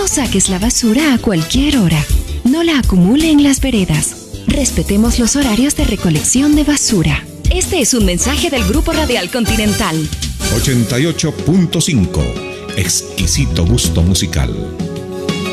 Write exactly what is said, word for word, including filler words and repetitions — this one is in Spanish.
No saques la basura a cualquier hora. No la acumule en las veredas. Respetemos los horarios de recolección de basura. Este es un mensaje del Grupo Radial Continental. ochenta y ocho punto cinco. Exquisito gusto musical.